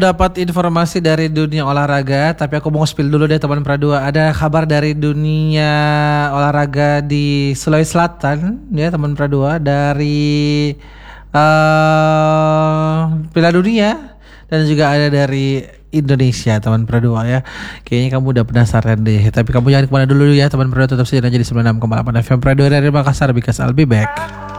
dapat informasi dari dunia olahraga, tapi aku mau spill dulu deh teman Pradua. Ada kabar dari dunia olahraga di Sulawesi Selatan ya teman Pradua, dari Piala Dunia, dan juga ada dari Indonesia teman Pradua ya. Kayaknya kamu udah penasaran deh. Tapi kamu jangan kemana dulu ya teman Pradua, tetap saja di 96,8 FM Pradua dari Makassar, because I'll be back.